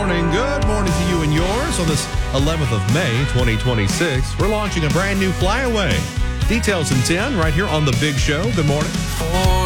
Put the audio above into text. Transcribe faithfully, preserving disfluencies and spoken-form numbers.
morning. Good morning to you and yours on this eleventh of May, twenty twenty-six. We're launching a brand new flyaway. Details in ten right here on The Big Show. Good morning.